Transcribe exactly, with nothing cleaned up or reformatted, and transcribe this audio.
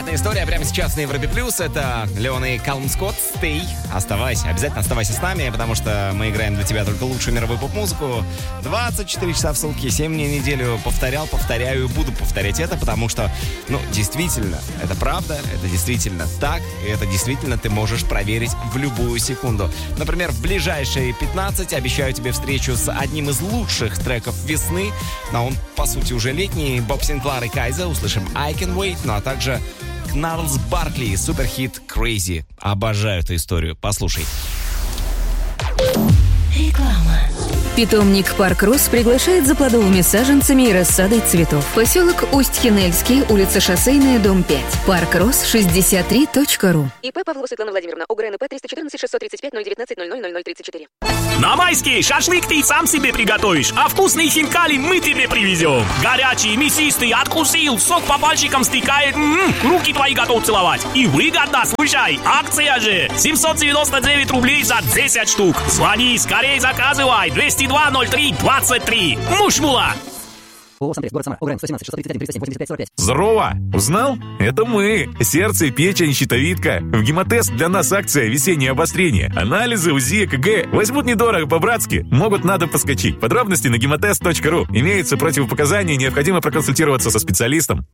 Невероятная история прямо сейчас на Европе Плюс. Это Леон и Калум Скотт. Stay. Оставайся. Обязательно оставайся с нами, потому что мы играем для тебя только лучшую мировую поп-музыку. двадцать четыре часа в сутки, семь дней в неделю. Повторял, повторяю и буду повторять это, потому что, ну, действительно, это правда, это действительно так, и это действительно ты можешь проверить в любую секунду. Например, в ближайшие пятнадцать обещаю тебе встречу с одним из лучших треков весны, но он, по сути, уже летний. Боб Синклар и Кайза, услышим I Can Wait, ну а также Кнарлс Баркли, суперхит Crazy. Обожаю эту историю, послушай. Реклама. Питомник Парк Рос приглашает за плодовыми саженцами и рассадой цветов. Поселок Усть-Хенельский, улица Шоссейная, дом пять. Парк Рос шестьдесят три точка ру. ИП Павлова Светлана Владимировна, ОГРНП триста четырнадцать шестьсот тридцать пять ноль девятнадцать ноль ноль ноль ноль тридцать четыре. На майский шашлык ты сам себе приготовишь, а вкусные хинкали мы тебе привезем. Горячий, мясистый, откусил, сок по пальчикам стекает, м-м, руки твои готов целовать. И выгодно, слушай, акция же, семьсот девяносто девять рублей за десять штук. Звони, скорее заказывай, двести два ноль три двадцать три. Мушмула. ООО «Самтрес», город Самара, ОГРН сто семнадцать шестьсот тридцать один триста семь восемьдесят пять сорок пять. Здорово! Узнал? Это мы. Сердце, печень, щитовидка. В Гемотест для нас акция «Весеннее обострение». Анализы, УЗИ, ЭКГ. Возьмут недорого, по-братски. Могут надо поскочить. Подробности на гемотест точка ру. Имеются противопоказания, необходимо проконсультироваться со специалистом.